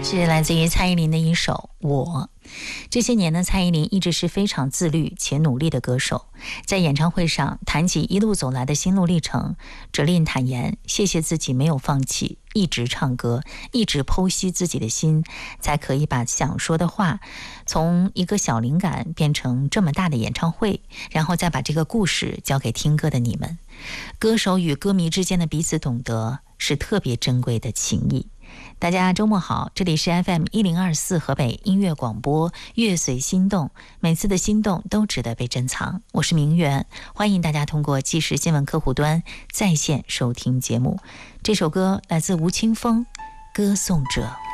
是来自于蔡依林的一首《我》。这些年呢，蔡依林一直是非常自律且努力的歌手。在演唱会上谈起一路走来的心路历程，哲琳坦言，谢谢自己没有放弃，一直唱歌，一直剖析自己的心，才可以把想说的话从一个小灵感变成这么大的演唱会，然后再把这个故事交给听歌的你们。歌手与歌迷之间的彼此懂得，是特别珍贵的情谊。大家周末好，这里是 FM1024 河北音乐广播，乐随心动，每次的心动都值得被珍藏。我是明媛，欢迎大家通过即时新闻客户端在线收听节目。这首歌来自吴青峰，《歌颂者》。